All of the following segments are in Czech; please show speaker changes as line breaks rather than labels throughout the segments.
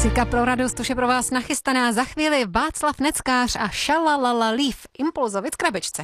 Klasika pro radost už je pro vás nachystaná. Za chvíli Václav Neckář a Šalalala Lív, Impulzovic krabičce.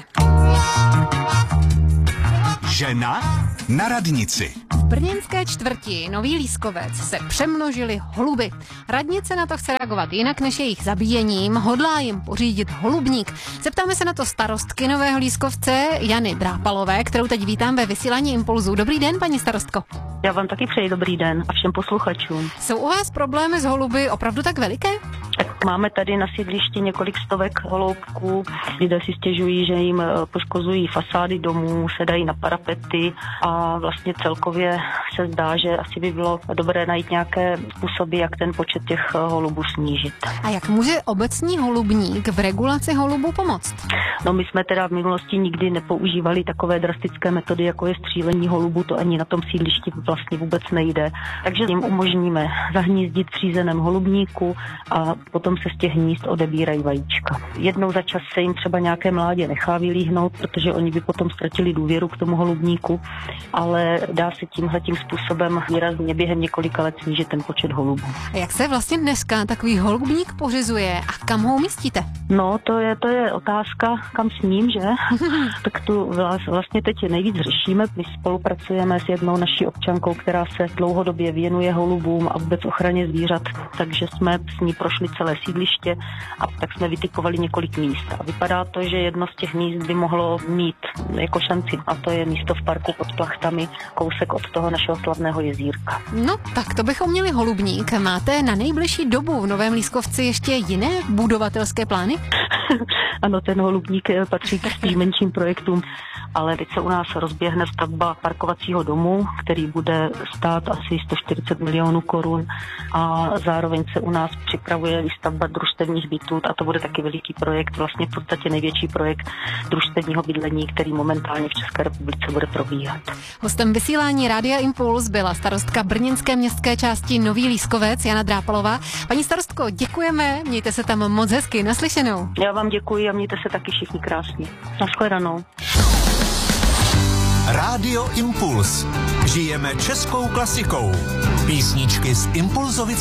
Žena na radnici.
V brněnské čtvrti Nový Lískovec se přemnožily holuby. Radnice na to chce reagovat jinak než jejich zabíjením, hodlá jim pořídit holubník. Zeptáme se na to starostky Nového Lískovce Jany Drápalové, kterou teď vítám ve vysílání Impulzu. Dobrý den, paní starostko.
Já vám taky přeji dobrý den a všem posluchačům.
Jsou u vás problémy s holuby opravdu tak veliké?
Tak máme tady na sídlišti několik stovek holoubků. Lidé si stěžují, že jim poškozují fasády domů, sedají na parapety a vlastně celkově se zdá, že asi by bylo dobré najít nějaké způsoby, jak ten počet těch holubů snížit.
A jak může obecní holubník v regulaci holubů pomoct?
No, my jsme teda v minulosti nikdy nepoužívali takové drastické metody, jako je střílení holubů, to ani na tom sídlišti vlastně vůbec nejde. Takže jim umožníme zahnízdit v řízeném holubníku a potom se z těch hnízd odebírají vajíčka. Jednou za čas se jim třeba nějaké mládě nechá vylíhnout, protože oni by potom ztratili důvěru k tomu holubníku, ale dá se tímhletím způsobem výrazně během několika let snížit ten počet holubů.
A jak se vlastně dneska takový holubník pořizuje a kam ho umístíte?
No, to je otázka, kam s ním, že? Tak tu vlastně teď nejvíc řešíme. My spolupracujeme s jednou naší občankou, která se dlouhodobě věnuje holubům a vůbec ochraně zvířat, takže jsme s ní prošli celé sídliště a tak jsme vytipovali několik míst. A vypadá to, že jedno z těch míst by mohlo mít jako šanci, a to je místo v parku pod Plachtami, kousek od toho našeho slavného jezírka.
No, tak to bychom měli holubník. Máte na nejbližší dobu v Novém Lískovci ještě jiné budovatelské plány?
Ano, ten holubník patří k spíš menším projektům, ale teď se u nás rozběhne stavba parkovacího domu, který bude stát asi 140 milionů korun a zároveň se u nás připravuje výstavba družstevních bytů a to bude taky veliký projekt, vlastně v podstatě největší projekt družstevního bydlení, který momentálně v České republice bude probíhat.
Hostem vysílání Rádia Impuls byla starostka brněnské městské části Nový Lískovec Jana Drápalová. Paní starostko, děkujeme, mějte se tam moc hezky, naslyšenou.
Já vám děkuji a mějte se taky všichni krásně. Nashledanou.
Rádio Impuls. Žijeme českou klasikou. Písničky z Impulzovic